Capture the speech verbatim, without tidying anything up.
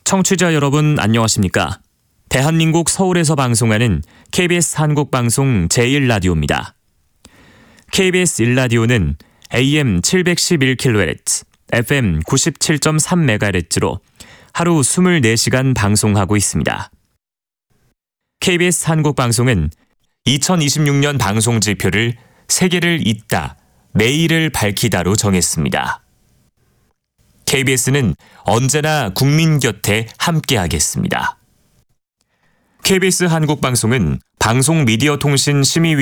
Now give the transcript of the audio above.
청취자 여러분 안녕하십니까? 대한민국 서울에서 방송하는 케이비에스 한국방송 제일 라디오입니다. 케이비에스 일 라디오는 에이엠 칠백십일 킬로헤르츠, 에프엠 구십칠 점 삼 메가헤르츠로 하루 이십사 시간 방송하고 있습니다. 케이비에스 한국방송은 이천이십육 년 방송 지표를 세계를 잇다, 내일을 밝히다로 정했습니다. 케이비에스는 언제나 국민 곁에 함께하겠습니다. 케이비에스 한국방송은 방송미디어통신심의위